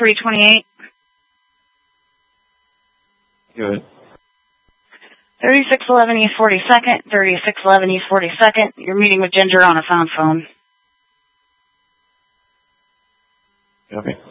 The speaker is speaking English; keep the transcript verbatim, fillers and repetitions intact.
three twenty-eight. Good. thirty-six eleven East forty-second, thirty-six eleven East forty-second. You're meeting with Ginger on a found phone. Okay.